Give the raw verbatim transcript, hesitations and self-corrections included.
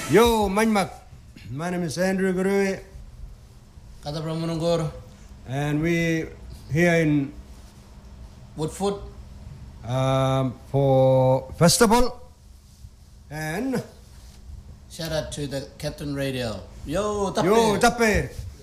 Yo, Manmak. My name is Andrew Gurui. Kata Pramanangor. And we here in Woodford um, for festival. And shout out to the Captain Radio. Yo, Tappe. Yo, Tappe.